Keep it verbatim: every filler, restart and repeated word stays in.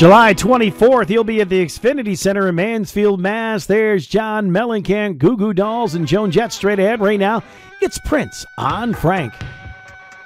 July twenty-fourth, he'll be at the Xfinity Center in Mansfield, Mass. There's John Mellencamp, Goo Goo Dolls, and Joan Jett straight ahead right now. It's Prince on Frank.